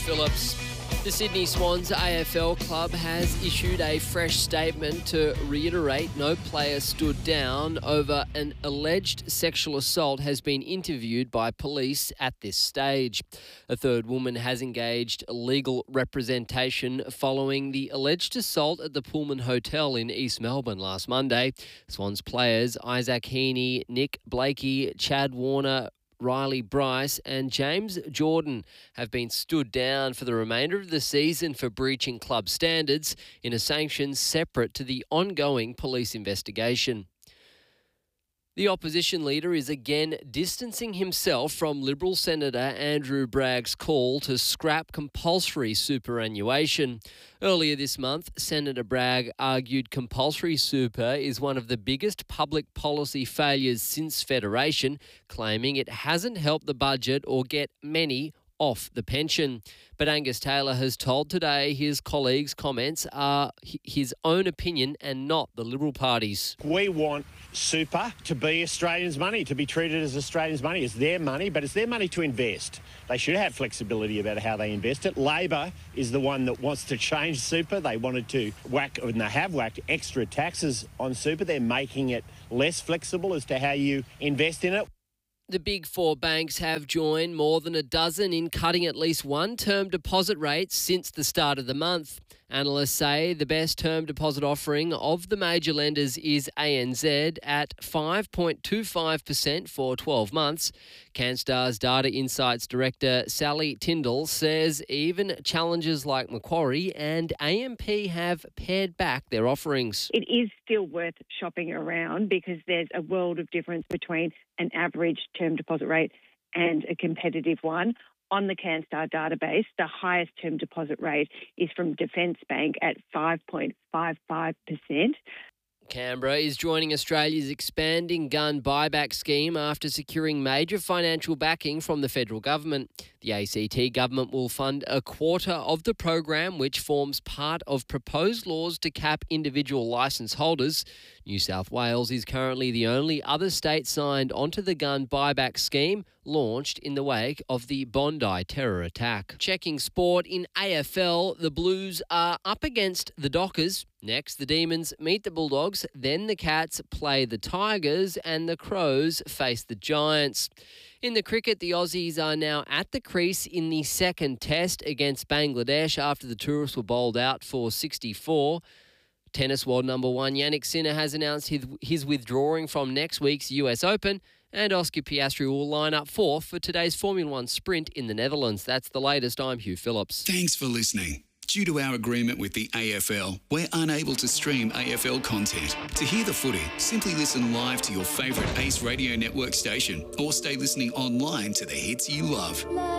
Phillips. The Sydney Swans AFL club has issued a fresh statement to reiterate no player stood down over an alleged sexual assault has been interviewed by police at this stage. A third woman has engaged legal representation following the alleged assault at the Pullman Hotel in East Melbourne last Monday. Swans players Isaac Heaney, Nick Blakey, Chad Warner, Riley Bryce and James Jordan have been stood down for the remainder of the season for breaching club standards in a sanction separate to the ongoing police investigation. The opposition leader is again distancing himself from Liberal Senator Andrew Bragg's call to scrap compulsory superannuation. Earlier this month, Senator Bragg argued compulsory super is one of the biggest public policy failures since Federation, claiming it hasn't helped the budget or get many off the pension. But Angus Taylor has told Today his colleagues' comments are his own opinion and not the Liberal Party's. We want super to be Australians' money, to be treated as Australians' money. It's their money, but it's their money to invest. They should have flexibility about how they invest it. Labor is the one that wants to change super. They wanted to whack, and they have whacked, extra taxes on super. They're making it less flexible as to how you invest in it. The big four banks have joined more than a dozen in cutting at least one term deposit rate since the start of the month. Analysts say the best term deposit offering of the major lenders is ANZ at 5.25% for 12 months. Canstar's Data Insights Director Sally Tyndall says even challengers like Macquarie and AMP have pared back their offerings. It is still worth shopping around because there's a world of difference between an average term deposit rate and a competitive one. On the Canstar database, the highest term deposit rate is from Defence Bank at 5.55%. Canberra is joining Australia's expanding gun buyback scheme after securing major financial backing from the federal government. The ACT government will fund a quarter of the program, which forms part of proposed laws to cap individual licence holders. New South Wales is currently the only other state signed onto the gun buyback scheme, launched in the wake of the Bondi terror attack. Checking sport in AFL, the Blues are up against the Dockers. Next, the Demons meet the Bulldogs, then the Cats play the Tigers and the Crows face the Giants. In the cricket, the Aussies are now at the crease in the second test against Bangladesh after the tourists were bowled out for 64. Tennis world number one Jannik Sinner has announced his withdrawing from next week's US Open, and Oscar Piastri will line up fourth for today's Formula One sprint in the Netherlands. That's the latest. I'm Hugh Phillips. Thanks for listening. Due to our agreement with the AFL, we're unable to stream AFL content. To hear the footy, simply listen live to your favourite Ace Radio Network station or stay listening online to the hits you love.